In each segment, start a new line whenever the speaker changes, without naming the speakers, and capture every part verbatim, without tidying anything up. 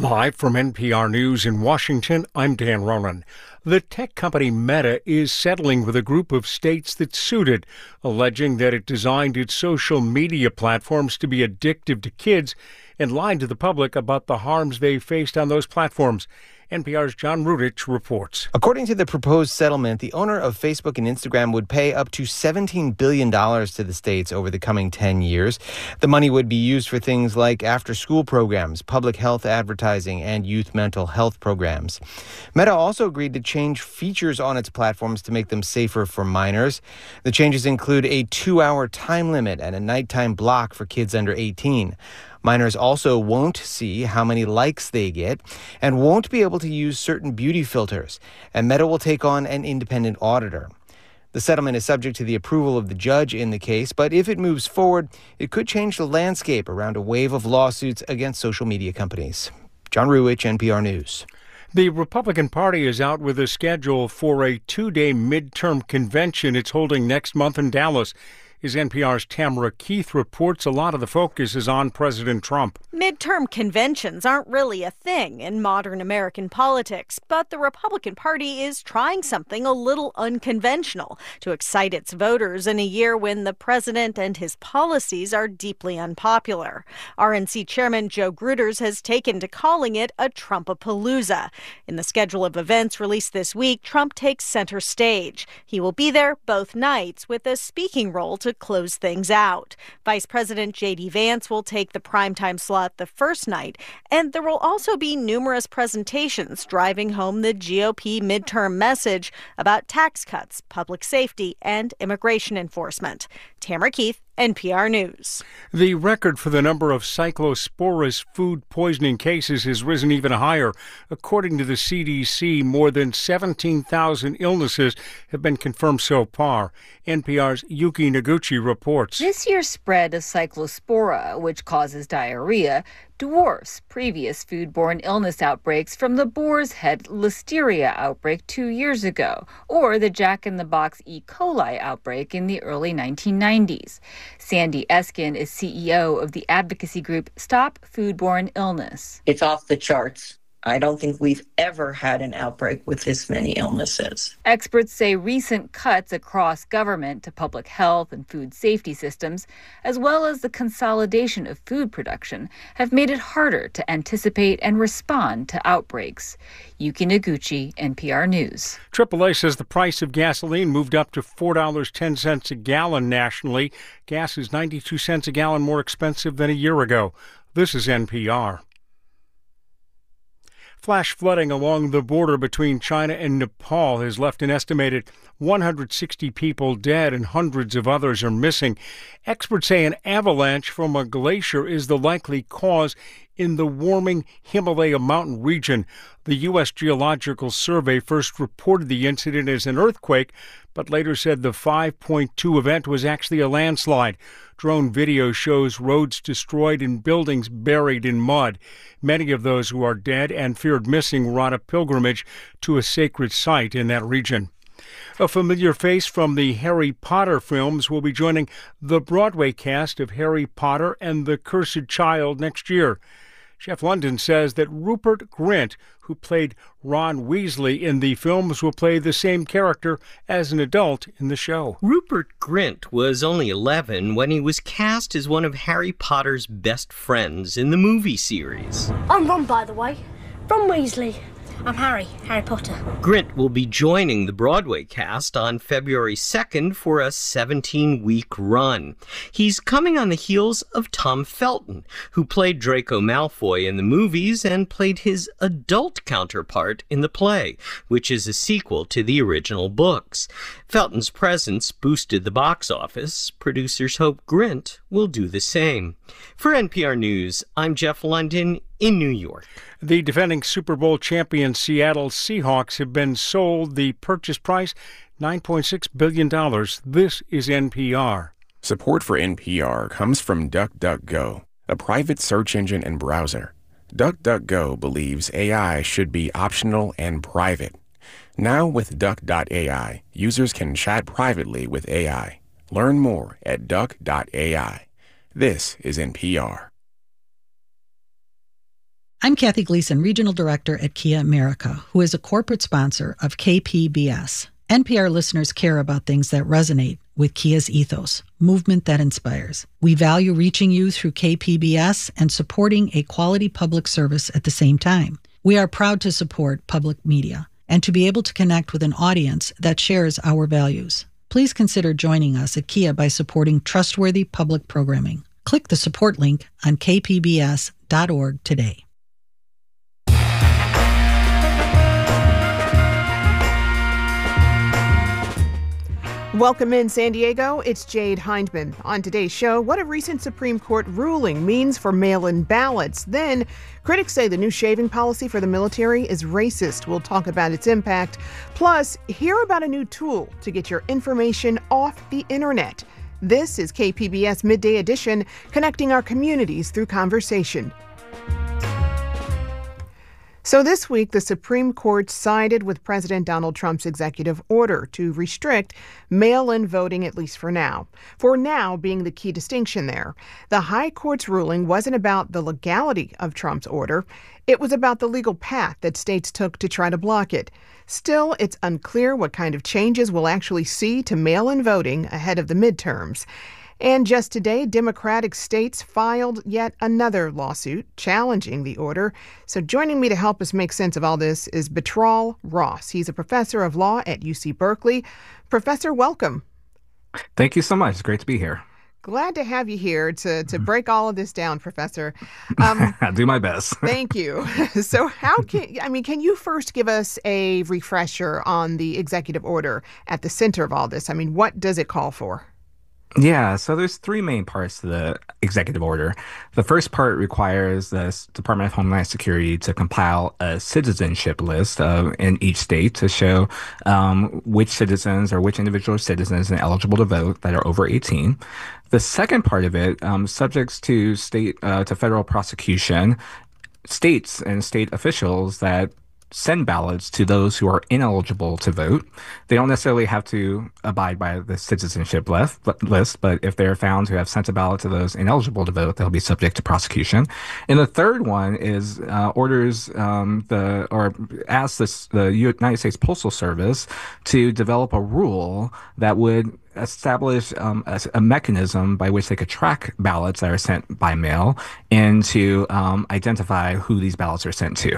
Live from N P R News in Washington, I'm Dan Ronan. The tech company Meta is settling with a group of states that sued it, alleging that it designed its social media platforms to be addictive to kids and lied to the public about the harms they faced on those platforms. N P R's John Rudich reports.
According to the proposed settlement, the owner of Facebook and Instagram would pay up to seventeen billion dollars to the states over the coming ten years. The money would be used for things like after-school programs, public health advertising, and youth mental health programs. Meta also agreed to change features on its platforms to make them safer for minors. The changes include a two-hour time limit and a nighttime block for kids under eighteen. Minors also won't see how many likes they get and won't be able to use certain beauty filters, and Meta will take on an independent auditor. The settlement is subject to the approval of the judge in the case, but if it moves forward, it could change the landscape around a wave of lawsuits against social media companies. John Ruwich, N P R News.
The Republican Party is out with a schedule for a two-day midterm convention it's holding next month in Dallas. As N P R's Tamara Keith reports, a lot of the focus is on President Trump.
Midterm conventions aren't really a thing in modern American politics, but the Republican Party is trying something a little unconventional to excite its voters in a year when the president and his policies are deeply unpopular. R N C Chairman Joe Gruters has taken to calling it a Trumpapalooza. In the schedule of events released this week, Trump takes center stage. He will be there both nights with a speaking role to close things out. Vice President J D Vance will take the primetime slot the first night, and there will also be numerous presentations driving home the G O P midterm message about tax cuts, public safety, and immigration enforcement. Tamara Keith, N P R News.
The record for the number of Cyclosporus food poisoning cases has risen even higher. According to the C D C, more than seventeen thousand illnesses have been confirmed so far. N P R's Yuki Noguchi reports.
This year's spread of Cyclospora, which causes diarrhea, dwarfs previous foodborne illness outbreaks from the boar's head listeria outbreak two years ago, or the Jack-in-the-Box E. coli outbreak in the early nineteen nineties. Sandy Eskin is C E O of the advocacy group Stop Foodborne Illness.
It's off the charts. I don't think we've ever had an outbreak with this many illnesses.
Experts say recent cuts across government to public health and food safety systems, as well as the consolidation of food production, have made it harder to anticipate and respond to outbreaks. Yuki Noguchi, N P R News.
triple A says the price of gasoline moved up to four dollars and ten cents a gallon nationally. Gas is ninety-two cents a gallon more expensive than a year ago. This is N P R. Flash flooding along the border between China and Nepal has left an estimated one hundred sixty people dead and hundreds of others are missing. Experts say an avalanche from a glacier is the likely cause in the warming Himalaya mountain region. The U S Geological Survey first reported the incident as an earthquake, but later said the five point two event was actually a landslide. Drone video shows roads destroyed and buildings buried in mud. Many of those who are dead and feared missing were on a pilgrimage to a sacred site in that region. A familiar face from the Harry Potter films will be joining the Broadway cast of Harry Potter and the Cursed Child next year. Jeff London says that Rupert Grint, who played Ron Weasley in the films, will play the same character as an adult in the show.
Rupert Grint was only eleven when he was cast as one of Harry Potter's best friends in the movie series.
I'm Ron, by the way. Ron Weasley. I'm Harry, Harry Potter.
Grint will be joining the Broadway cast on February second for a seventeen-week run. He's coming on the heels of Tom Felton, who played Draco Malfoy in the movies and played his adult counterpart in the play, which is a sequel to the original books. Felton's presence boosted the box office. Producers hope Grint will do the same. For N P R News, I'm Jeff London in New York.
The defending Super Bowl champion Seattle Seahawks have been sold. The purchase price, nine point six billion dollars. This is N P R.
Support for N P R comes from DuckDuckGo, a private search engine and browser. DuckDuckGo believes A I should be optional and private. Now with Duck dot A I, users can chat privately with A I. Learn more at Duck dot A I. This is N P R.
I'm Kathy Gleason, Regional Director at Kia America, who is a corporate sponsor of K P B S. N P R listeners care about things that resonate with Kia's ethos, movement that inspires. We value reaching you through K P B S and supporting a quality public service at the same time. We are proud to support public media and to be able to connect with an audience that shares our values. Please consider joining us at Kia by supporting trustworthy public programming. Click the support link on k p b s dot org today.
Welcome in, San Diego. It's Jade Hindman. On today's show, what a recent Supreme Court ruling means for mail-in ballots. Then, critics say the new shaving policy for the military is racist. We'll talk about its impact. Plus, hear about a new tool to get your information off the internet. This is K P B S Midday Edition, connecting our communities through conversation. So this week, the Supreme Court sided with President Donald Trump's executive order to restrict mail-in voting, at least for now. For now being the key distinction there. The High Court's ruling wasn't about the legality of Trump's order. It was about the legal path that states took to try to block it. Still, it's unclear what kind of changes we'll actually see to mail-in voting ahead of the midterms. And just today, Democratic states filed yet another lawsuit challenging the order. So joining me to help us make sense of all this is Betrol Ross. He's a professor of law at U C Berkeley. Professor, welcome.
Thank you so much. It's great to be here.
Glad to have you here to, to break all of this down, Professor. Um,
I'll do my best.
Thank you. So how can, I mean, can you first give us a refresher on the executive order at the center of all this? I mean, what does it call for?
Yeah, so there's three main parts to the executive order. The first part requires the Department of Homeland Security to compile a citizenship list uh, in each state to show um, which citizens or which individual citizens are eligible to vote that are over eighteen. The second part of it, um, subjects to state uh, to federal prosecution, states and state officials that send ballots to those who are ineligible to vote. They don't necessarily have to abide by the citizenship list, but if they're found to have sent a ballot to those ineligible to vote, they'll be subject to prosecution. And the third one is uh, orders um, the or asks this, the United States Postal Service to develop a rule that would establish um, a, a mechanism by which they could track ballots that are sent by mail and to um, identify who these ballots are sent to.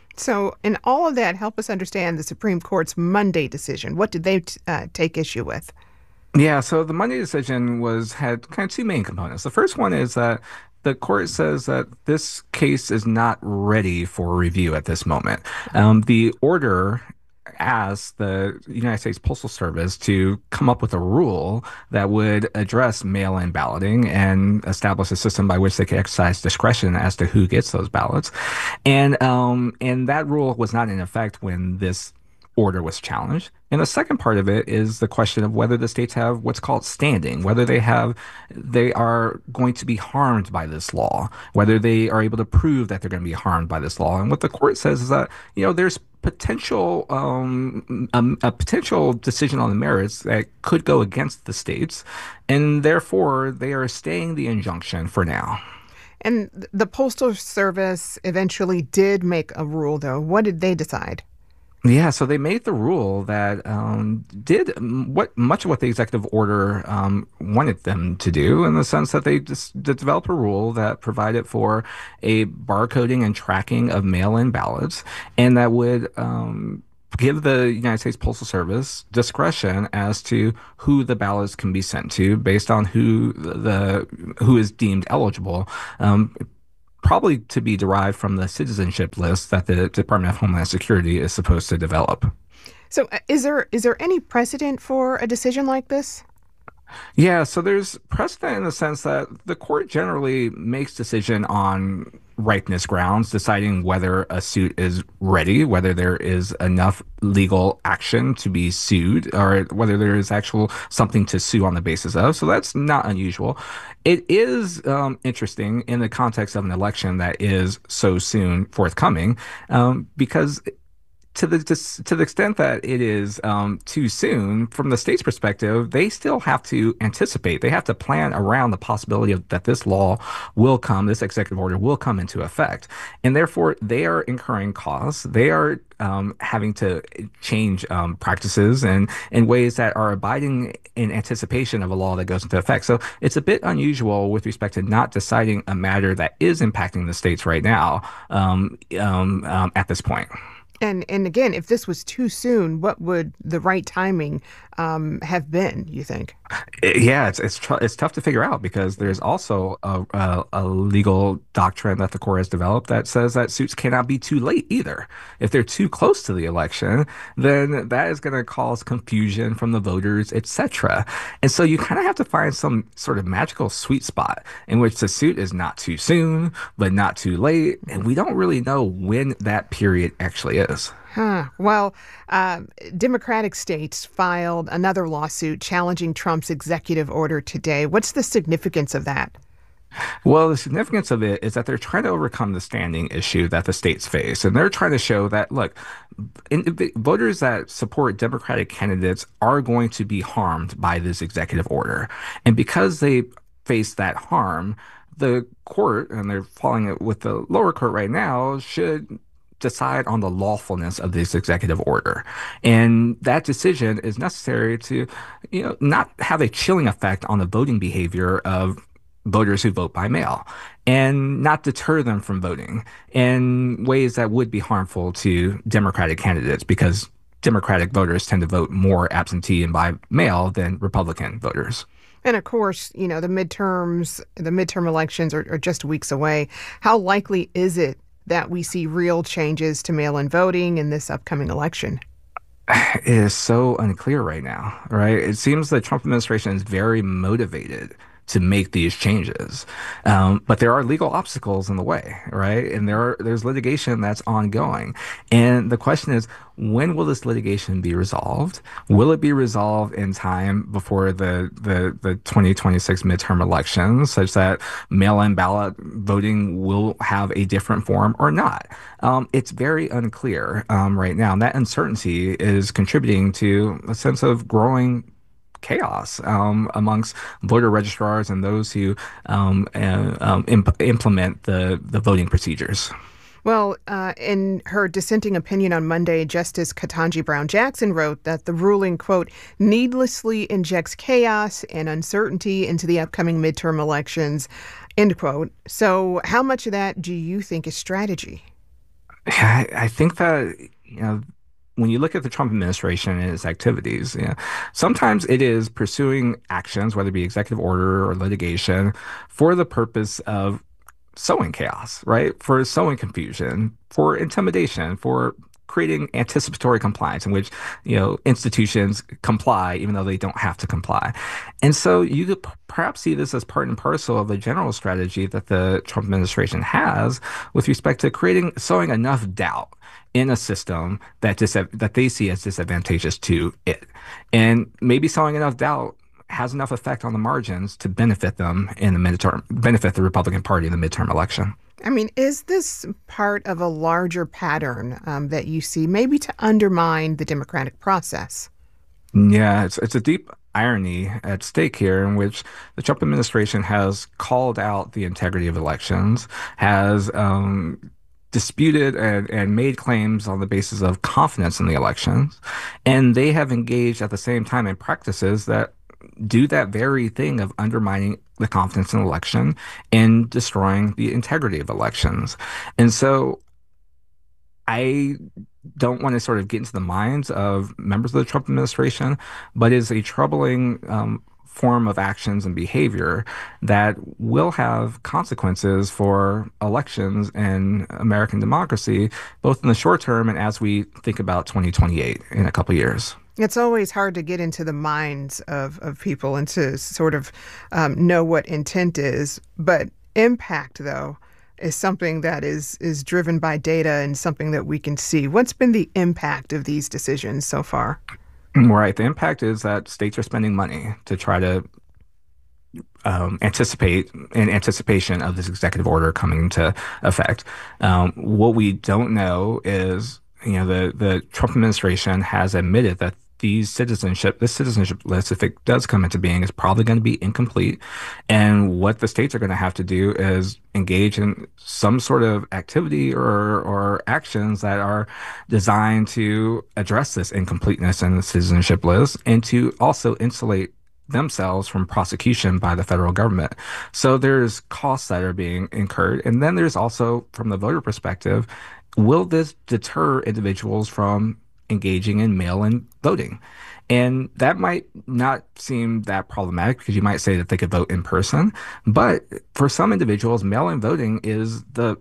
So in all of that, help us understand the Supreme Court's Monday decision. What did they t- uh, take issue with?
Yeah, so the Monday decision was had kind of two main components. The first one is that the court says that this case is not ready for review at this moment. Um, the order asked the United States Postal Service to come up with a rule that would address mail-in balloting and establish a system by which they could exercise discretion as to who gets those ballots. And um, and that rule was not in effect when this order was challenged. And the second part of it is the question of whether the states have what's called standing, whether they have, they are going to be harmed by this law, whether they are able to prove that they're going to be harmed by this law. And what the court says is that, you know, there's potential, um, a, a potential decision on the merits that could go against the states, and therefore they are staying the injunction for now.
And the Postal Service eventually did make a rule, though. What did they decide?
Yeah, so they made the rule that um, did what much of what the executive order um, wanted them to do, in the sense that they just developed a rule that provided for a barcoding and tracking of mail-in ballots, and that would um, give the United States Postal Service discretion as to who the ballots can be sent to based on who the who is deemed eligible. Um, probably to be derived from the citizenship list that the Department of Homeland Security is supposed to develop.
So uh, is there is there any precedent for a decision like this?
Yeah, so there's precedent in the sense that the court generally makes decision on ripeness grounds, deciding whether a suit is ready, whether there is enough legal action to be sued, or whether there is actual something to sue on the basis of. So that's not unusual. It is um, interesting in the context of an election that is so soon forthcoming, um, because to the to, to the extent that it is um, too soon, from the state's perspective, they still have to anticipate. They have to plan around the possibility of that this law will come, this executive order will come into effect, and therefore they are incurring costs. They are um, having to change um, practices and in ways that are abiding in anticipation of a law that goes into effect. So it's a bit unusual with respect to not deciding a matter that is impacting the states right now um, um, um, at this point.
And and again, if this was too soon, what would the right timing um, have been, you think?
Yeah, it's it's tr- it's tough to figure out because there's also a, a, a legal doctrine that the court has developed that says that suits cannot be too late either. If they're too close to the election, then that is going to cause confusion from the voters, et cetera. And so you kind of have to find some sort of magical sweet spot in which the suit is not too soon, but not too late. And we don't really know when that period actually is.
Huh. Well, uh, Democratic states filed another lawsuit challenging Trump's executive order today. What's the significance of that?
Well, the significance of it is that they're trying to overcome the standing issue that the states face. And they're trying to show that, look, in, voters that support Democratic candidates are going to be harmed by this executive order. And because they face that harm, the court, and they're following it with the lower court right now, should decide on the lawfulness of this executive order. And that decision is necessary to, you know, not have a chilling effect on the voting behavior of voters who vote by mail and not deter them from voting in ways that would be harmful to Democratic candidates, because Democratic voters tend to vote more absentee and by mail than Republican voters.
And of course, you know, the midterms, the midterm elections are, are just weeks away. How likely is it that we see real changes to mail-in voting in this upcoming election?
It is so unclear right now, right? It seems the Trump administration is very motivated to make these changes. Um, but there are legal obstacles in the way, right? And there are there's litigation that's ongoing. And the question is, when will this litigation be resolved? Will it be resolved in time before the the, the twenty twenty-six midterm elections, such that mail-in ballot voting will have a different form or not? Um, it's very unclear um, right now. And that uncertainty is contributing to a sense of growing chaos um, amongst voter registrars and those who um, uh, um, imp- implement the, the voting procedures.
Well, uh, in her dissenting opinion on Monday, Justice Ketanji Brown Jackson wrote that the ruling, quote, needlessly injects chaos and uncertainty into the upcoming midterm elections, end quote. So how much of that do you think is strategy?
I, I think that, you know, when you look at the Trump administration and its activities, you know, sometimes it is pursuing actions, whether it be executive order or litigation, for the purpose of sowing chaos, right? For sowing confusion, for intimidation, for creating anticipatory compliance in which, you know, institutions comply even though they don't have to comply. And so you could p- perhaps see this as part and parcel of the general strategy that the Trump administration has with respect to creating, sowing enough doubt in a system that dis- that they see as disadvantageous to it. And maybe sowing enough doubt has enough effect on the margins to benefit them in the midterm, benefit the Republican Party in the midterm election.
I mean, is this part of a larger pattern um, that you see, maybe to undermine the democratic process?
Yeah, it's it's a deep irony at stake here in which the Trump administration has called out the integrity of elections, has um, disputed and, and made claims on the basis of confidence in the elections, and they have engaged at the same time in practices that do that very thing of undermining the confidence in election and destroying the integrity of elections. And so I don't want to sort of get into the minds of members of the Trump administration, but is a troubling um, form of actions and behavior that will have consequences for elections and American democracy, both in the short term and as we think about twenty twenty-eight in a couple of years.
It's always hard to get into the minds of, of people and to sort of um, know what intent is. But impact, though, is something that is is driven by data and something that we can see. What's been the impact of these decisions so far?
Right. The impact is that states are spending money to try to um, anticipate in anticipation of this executive order coming into effect. Um, what we don't know is you know, the, the Trump administration has admitted that these citizenship, this citizenship list, if it does come into being, is probably going to be incomplete. And what the states are going to have to do is engage in some sort of activity or, or actions that are designed to address this incompleteness in the citizenship list and to also insulate themselves from prosecution by the federal government. So there's costs that are being incurred. And then there's also, from the voter perspective, will this deter individuals from engaging in mail-in voting? And that might not seem that problematic because you might say that they could vote in person. But for some individuals, mail-in voting is the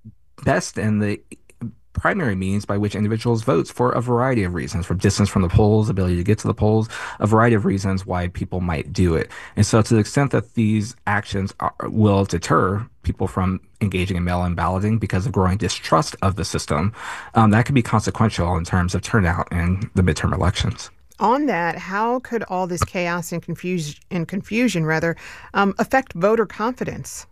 best and the primary means by which individuals vote for a variety of reasons, from distance from the polls, ability to get to the polls, a variety of reasons why people might do it. And so to the extent that these actions are, will deter people from engaging in mail-in balloting because of growing distrust of the system, um, that could be consequential in terms of turnout in the midterm elections.
On that, how could all this chaos and confusion, and confusion rather, um, affect voter confidence?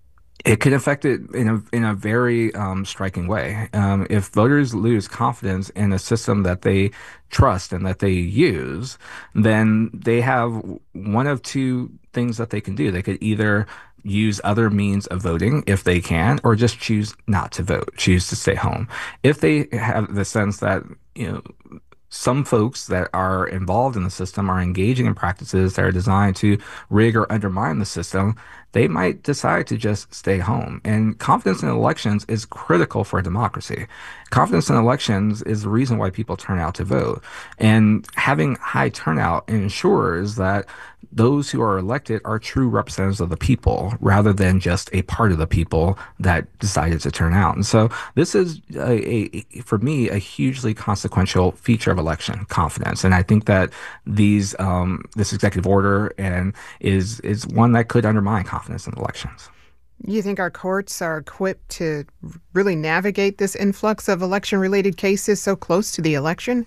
It could affect it in a in a very um, striking way. Um, if voters lose confidence in a system that they trust and that they use, then they have one of two things that they can do. They could either use other means of voting if they can, or just choose not to vote, choose to stay home. If they have the sense that, you know, some folks that are involved in the system are engaging in practices that are designed to rig or undermine the system, they might decide to just stay home. And confidence in elections is critical for a democracy. Confidence in elections is the reason why people turn out to vote. And having high turnout ensures that those who are elected are true representatives of the people rather than just a part of the people that decided to turn out. And so this is, a, a, for me, a hugely consequential feature of election confidence. And I think that these um, this executive order and is is one that could undermine confidence in elections.
You think our courts are equipped to really navigate this influx of election-related cases so close to the election?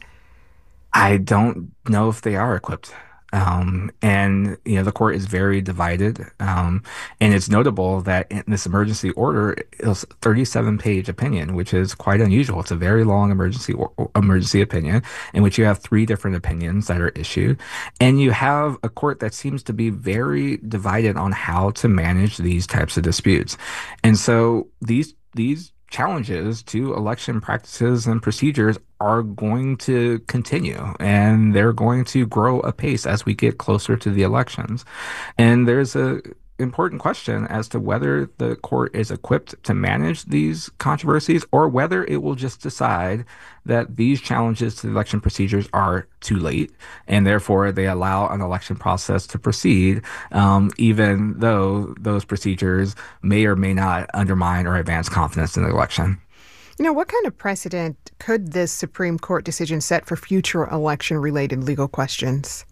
I don't know if they are equipped. Um, and, you know, the court is very divided. Um, and it's notable that in this emergency order, it was a thirty-seven page opinion, which is quite unusual. It's a very long emergency or, emergency opinion in which you have three different opinions that are issued. And you have a court that seems to be very divided on how to manage these types of disputes. And so these, these, challenges to election practices and procedures are going to continue, and they're going to grow apace as we get closer to the elections. And there's a important question as to whether the court is equipped to manage these controversies or whether it will just decide that these challenges to the election procedures are too late and therefore they allow an election process to proceed, um, even though those procedures may or may not undermine or advance confidence in the election.
You know, what kind of precedent could this Supreme Court decision set for future election-related legal questions?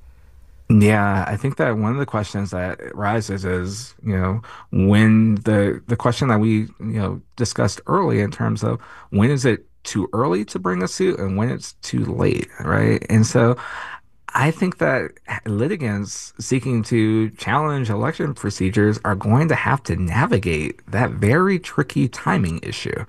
Yeah, I think that one of the questions that rises is, you know, when the the question that we, you know, discussed early in terms of when is it too early to bring a suit and when it's too late, right? And so I think that litigants seeking to challenge election procedures are going to have to navigate that very tricky timing issue.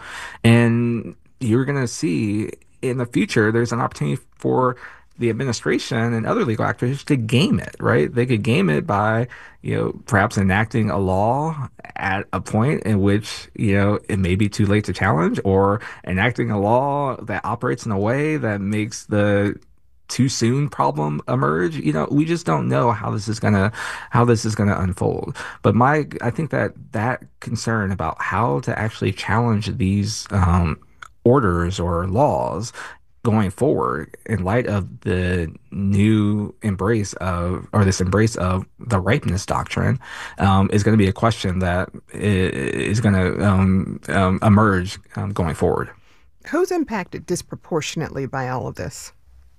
And you're going to see in the future, there's an opportunity for the administration and other legal actors to game it, right? They could game it by, you know, perhaps enacting a law at a point in which, you know, it may be too late to challenge, or enacting a law that operates in a way that makes the too soon problem emerge. You know, we just don't know how this is gonna how this is gonna unfold. But my, I think that that concern about how to actually challenge these um, orders or laws going forward in light of the new embrace of, or this embrace of the ripeness doctrine, um, is going to be a question that is going to um, um, emerge um, going forward.
Who's impacted disproportionately by all of this?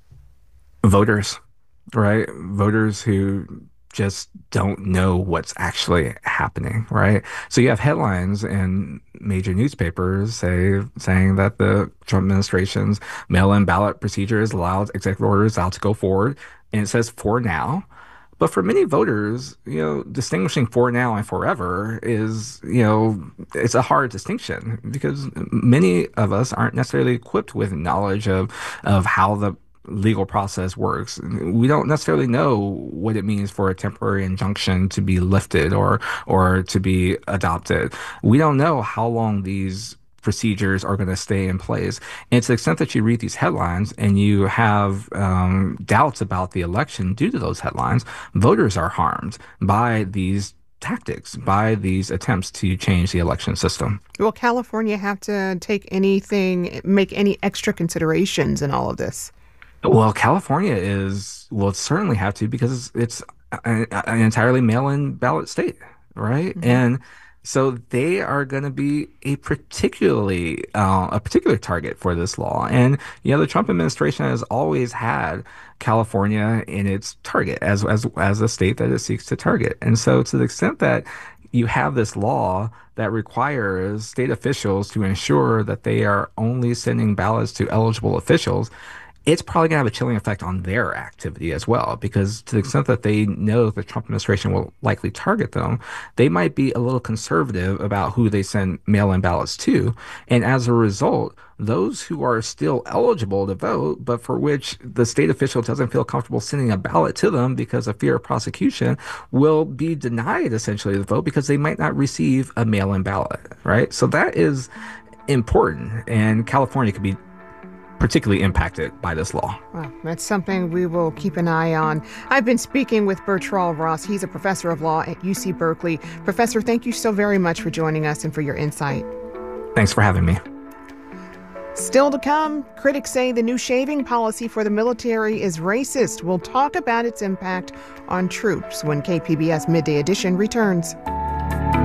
Voters, right? Voters who just don't know what's actually happening, right? So you have headlines in major newspapers say saying that the Trump administration's mail-in ballot procedures allowed executive orders allowed to go forward, and it says for now. But for many voters, you know, distinguishing for now and forever is, you know, it's a hard distinction because many of us aren't necessarily equipped with knowledge of of how the legal process works. We don't necessarily know what it means for a temporary injunction to be lifted or or to be adopted. We don't know how long these procedures are going to stay in place. And to the extent that you read these headlines and you have um, doubts about the election due to those headlines, voters are harmed by these tactics, by these attempts to change the election system.
Will California have to take anything, make any extra considerations in all of this?
Well, California is, will certainly have to because it's an, an entirely mail-in ballot state, right? Mm-hmm. And so they are going to be a particularly uh, a particular target for this law. And, you know, the Trump administration has always had California in its target as, as, as a state that it seeks to target. And so to the extent that you have this law that requires state officials to ensure that they are only sending ballots to eligible officials, it's probably going to have a chilling effect on their activity as well, because to the extent that they know the Trump administration will likely target them, they might be a little conservative about who they send mail-in ballots to. And as a result, those who are still eligible to vote, but for which the state official doesn't feel comfortable sending a ballot to them because of fear of prosecution, will be denied essentially the vote because they might not receive a mail-in ballot, right? So that is important, and California could be particularly impacted by this law.
Well, that's something we will keep an eye on. I've been speaking with Bertrand Ross. He's a professor of law at U C Berkeley. Professor, thank you so very much for joining us and for your insight.
Thanks for having me.
Still to come, critics say the new shaving policy for the military is racist. We'll talk about its impact on troops when K P B S Midday Edition returns.